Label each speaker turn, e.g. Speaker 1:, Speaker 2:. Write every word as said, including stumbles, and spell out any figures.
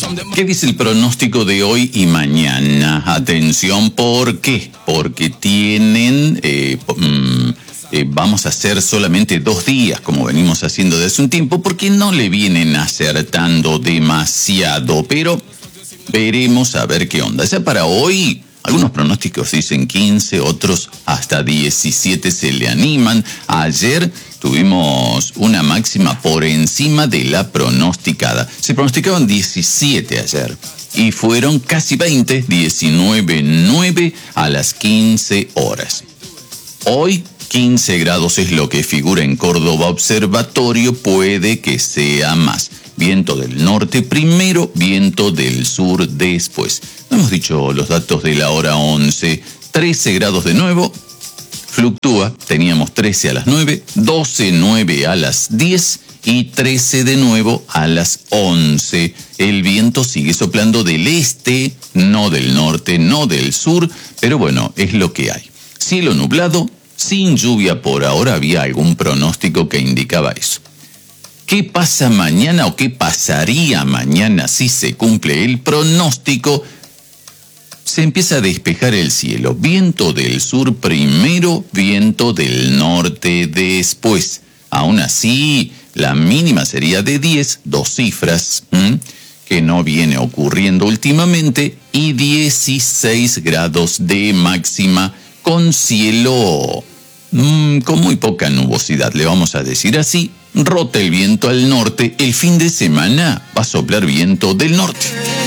Speaker 1: ¿Qué dice el pronóstico de hoy y mañana? Atención, ¿por qué? Porque tienen... Eh, mm, eh, vamos a hacer solamente dos días, como venimos haciendo desde un tiempo, porque no le vienen acertando demasiado, pero veremos a ver qué onda. Ya para hoy, algunos pronósticos dicen quince, otros hasta diecisiete se le animan. Ayer tuvimos una máxima por encima de la pronosticada. Se pronosticaban diecisiete ayer y fueron casi veinte, diecinueve punto nueve a las quince horas. Hoy quince grados es lo que figura en Córdoba Observatorio, puede que sea más. Viento del norte primero, viento del sur después. No hemos dicho los datos de la hora once. trece grados de nuevo, fluctúa. Teníamos trece a las nueve, doce, nueve a las diez y trece de nuevo a las once. El viento sigue soplando del este, no del norte, no del sur, pero bueno, es lo que hay. Cielo nublado, sin lluvia por ahora. Había algún pronóstico que indicaba eso. ¿Qué pasa mañana o qué pasaría mañana si se cumple el pronóstico? Se empieza a despejar el cielo. Viento del sur primero, viento del norte después. Aún así, la mínima sería de diez, dos cifras, ¿m? que no viene ocurriendo últimamente, y dieciséis grados de máxima con cielo mmm, con muy poca nubosidad, le vamos a decir así. Rota el viento al norte. El fin de semana va a soplar viento del norte.